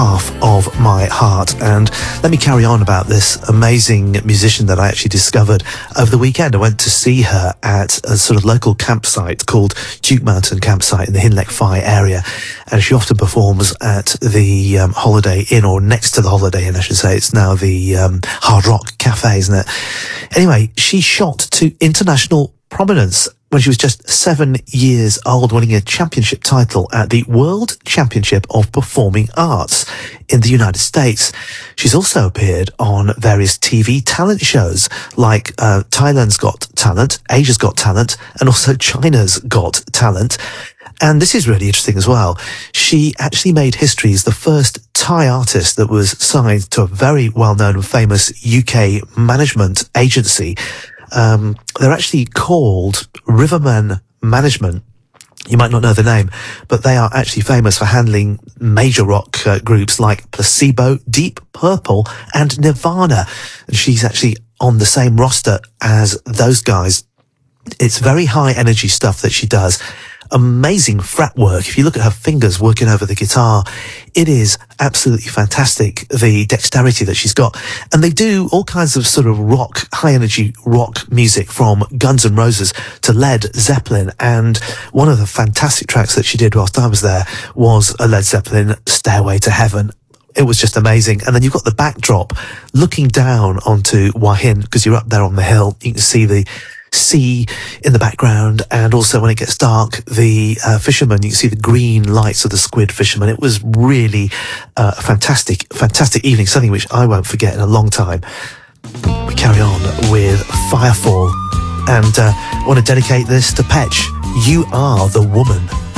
Half of My Heart. And let me carry on about this amazing musician that I actually discovered over the weekend. I went to see her at a sort of local campsite called Duke Mountain Campsite in the Hinleck Fye area. And she often performs at the Holiday Inn, or next to the Holiday Inn, I should say. It's now the Hard Rock Cafe, isn't it? Anyway, she shot to international prominence when she was just 7 years old, winning a championship title at the World Championship of Performing Arts in the United States. She's also appeared on various TV talent shows like Thailand's Got Talent, Asia's Got Talent, and also China's Got Talent. And this is really interesting as well. She actually made history as the first Thai artist that was signed to a very well-known and famous UK management agency. They're actually called Riverman Management. You might not know the name, but they are actually famous for handling major rock groups like Placebo, Deep Purple, and Nirvana. And she's actually on the same roster as those guys. It's very high energy stuff that she does. Amazing fret work. If you look at her fingers working over the guitar, it is absolutely fantastic, the dexterity that she's got. And they do all kinds of sort of rock, high energy rock music, from Guns N' Roses to Led Zeppelin. And one of the fantastic tracks that she did whilst I was there was a Led Zeppelin Stairway to Heaven. It was just amazing. And then you've got the backdrop looking down onto Hua Hin, because you're up there on the hill. You can see the sea in the background, and also when it gets dark, the fishermen, you can see the green lights of the squid fishermen. It was really a fantastic evening, something which I won't forget in a long time. We carry on with Firefall, and I want to dedicate this to Petch. You Are the Woman.